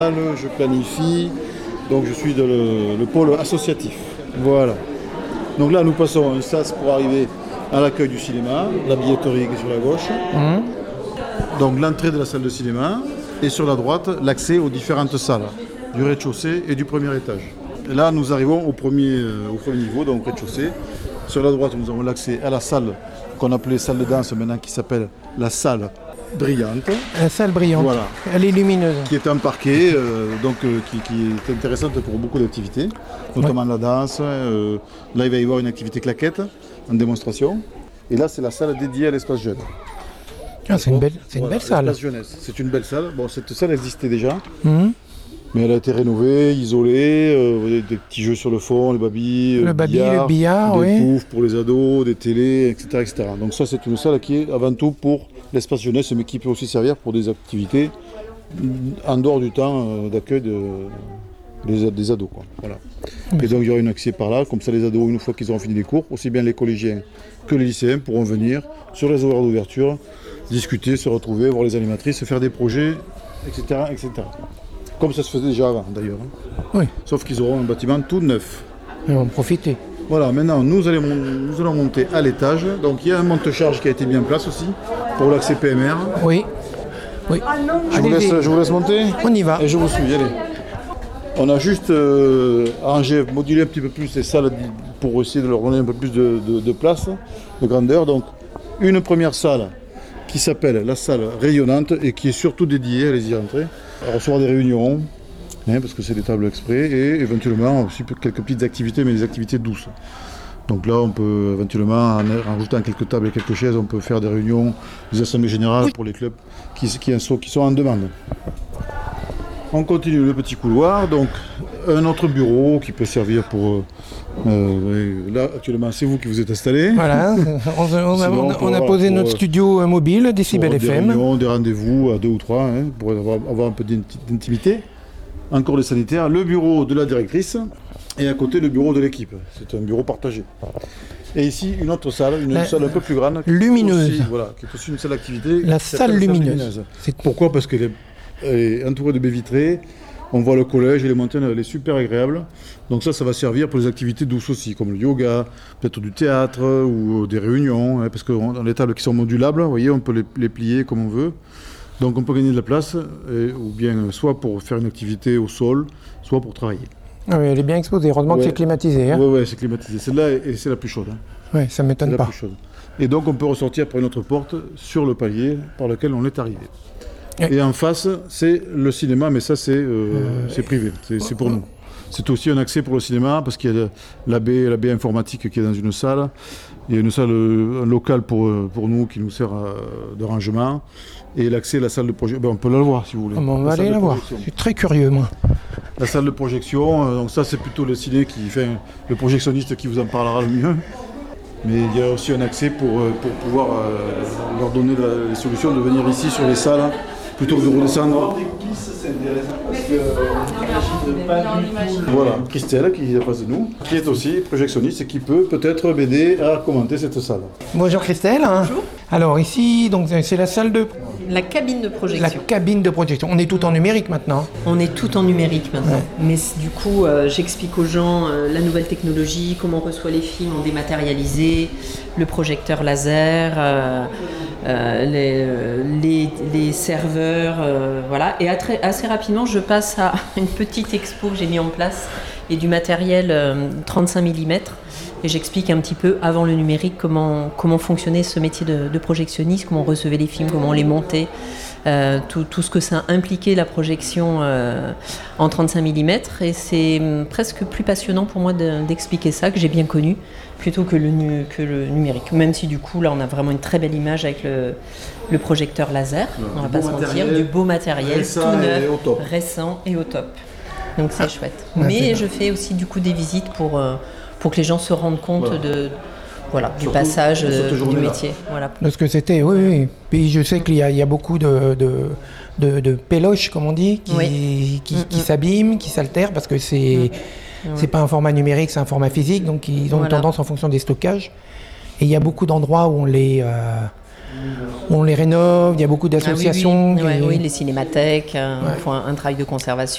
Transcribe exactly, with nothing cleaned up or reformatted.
Je planifie, donc je suis dans le, le pôle associatif. Voilà. Donc là, nous passons un sas pour arriver à l'accueil du cinéma, la billetterie qui est sur la gauche. Mmh. Donc l'entrée de la salle de cinéma et sur la droite, l'accès aux différentes salles du rez-de-chaussée et du premier étage. Et là, nous arrivons au premier, euh, au premier niveau, donc rez-de-chaussée. Sur la droite, nous avons l'accès à la salle qu'on appelait salle de danse, maintenant qui s'appelle la salle brillante. La salle brillante, voilà. Elle est lumineuse. Qui est un parquet, euh, donc, euh, qui, qui est intéressante pour beaucoup d'activités, notamment ouais. la danse. Euh, là, il va y avoir une activité claquette en démonstration. Et là, c'est la salle dédiée à l'espace jeune. Ah, c'est une belle, c'est une voilà, belle salle. Jeunesse. C'est une belle salle. Bon, cette salle existait déjà, mmh. mais elle a été rénovée, isolée. Euh, des petits jeux sur le fond, les babilles, le baby, le billard, des oui. poufs pour les ados, des télés, et cetera, et cetera. Donc ça, c'est une salle qui est avant tout pour l'espace jeunesse, mais qui peut aussi servir pour des activités en dehors du temps d'accueil de, des, des ados. Quoi. Voilà. Et donc il y aura un accès par là, comme ça les ados, une fois qu'ils auront fini les cours, aussi bien les collégiens que les lycéens pourront venir sur les horaires d'ouverture, discuter, se retrouver, voir les animatrices, faire des projets, et cetera, et cetera. Comme ça se faisait déjà avant d'ailleurs. Oui. Sauf qu'ils auront un bâtiment tout neuf. Ils vont profiter. Voilà, maintenant nous allons, nous allons monter à l'étage. Donc il y a un monte-charge qui a été mis en place aussi pour l'accès P M R. Oui. oui. Je, vous laisse, je vous laisse monter. On y va. Et je vous suis, allez. On a juste euh, arrangé, modulé un petit peu plus les salles pour essayer de leur donner un peu plus de, de, de place, de grandeur. Donc une première salle qui s'appelle la salle rayonnante et qui est surtout dédiée, allez-y rentrer, à recevoir des réunions. Hein, parce que c'est des tables exprès, et éventuellement aussi quelques petites activités, mais des activités douces. Donc là, on peut éventuellement, en, en rajoutant quelques tables et quelques chaises, on peut faire des réunions, des assemblées générales pour les clubs qui, qui, qui sont en demande. On continue le petit couloir, donc un autre bureau qui peut servir pour... Euh, là, actuellement, c'est vous qui vous êtes installé. Voilà, on, on, a, Sinon, on, a, on a posé notre studio mobile, Décibel F M. Des réunions, des rendez-vous à deux ou trois, hein, pour avoir, avoir un peu d'intimité. Encore les sanitaires, le bureau de la directrice et à côté le bureau de l'équipe. C'est un bureau partagé. Et ici, une autre salle, une la, salle un peu plus grande. Lumineuse. Aussi, voilà, qui est aussi une salle d'activité. La salle lumineuse. lumineuse. Pourquoi ? Parce qu'elle est, est entourée de baies vitrées. On voit le collège et les montagnes, elle est super agréable. Donc ça, ça va servir pour les activités douces aussi, comme le yoga, peut-être du théâtre ou des réunions. Hein, parce que dans les tables qui sont modulables, vous voyez, on peut les, les plier comme on veut. Donc on peut gagner de la place, et, ou bien soit pour faire une activité au sol, soit pour travailler. Ah oui, elle est bien exposée, heureusement ouais. que c'est climatisé. Hein. Oui, ouais, c'est climatisé. Celle-là, et c'est la plus chaude. Hein. Oui, ça ne m'étonne pas. Et donc on peut ressortir par une autre porte sur le palier par lequel on est arrivé. Et, et en face, c'est le cinéma, mais ça c'est, euh, euh, c'est privé, c'est, c'est pour nous. C'est aussi un accès pour le cinéma, parce qu'il y a la baie, la baie informatique qui est dans une salle. Il y a une salle, un local pour, pour nous qui nous sert de rangement. Et l'accès à la salle de projection, ben on peut la voir si vous voulez. Ah bon, on va la aller la voir, je suis très curieux moi. La salle de projection, euh, donc ça c'est plutôt le ciné qui fait, le projectionniste qui vous en parlera le mieux. Mais il y a aussi un accès pour, pour pouvoir euh, leur donner la, les solutions de venir ici sur les salles, plutôt que de redescendre. Voilà, Christelle qui est en face de nous, qui est aussi projectionniste et qui peut peut-être m'aider à commenter cette salle. Bonjour Christelle. Bonjour. Alors ici, donc, c'est la salle de... La cabine de projection. La cabine de projection. On est tout en numérique maintenant. On est tout en numérique maintenant. Ouais. Mais du coup, euh, j'explique aux gens euh, la nouvelle technologie, comment on reçoit les films en dématérialisé, le projecteur laser, euh, euh, les, euh, les, les serveurs, euh, voilà. Et assez, assez rapidement, je passe à une petite expo que j'ai mis en place et du matériel euh, trente-cinq millimètres. Et j'explique un petit peu, avant le numérique, comment, comment fonctionnait ce métier de, de projectionniste, comment on recevait les films, comment on les montait, euh, tout, tout ce que ça impliquait, la projection euh, en trente-cinq millimètres. Et c'est presque plus passionnant pour moi de, d'expliquer ça, que j'ai bien connu, plutôt que le, nu, que le numérique. Même si du coup, là, on a vraiment une très belle image avec le, le projecteur laser, on ne va pas se mentir, du beau matériel, tout neuf, et récent et au top. Donc c'est ah, chouette. Mais je fais aussi du coup des visites pour... Euh, pour que les gens se rendent compte voilà. de, voilà, du surtout, passage euh, du métier. Voilà. De ce que c'était, oui, oui. Puis je sais qu'il y a, il y a beaucoup de, de, de, de péloches, comme on dit, qui, oui. qui, mm-hmm. qui s'abîment, qui s'altèrent, parce que c'est, mm. c'est pas un format numérique, c'est un format physique, donc ils ont voilà. une tendance en fonction des stockages. Et il y a beaucoup d'endroits où on les... Euh, on les rénove, il y a beaucoup d'associations. Ah, oui, oui. qui... Ouais, oui, les cinémathèques euh, ouais. font un, un travail de conservation.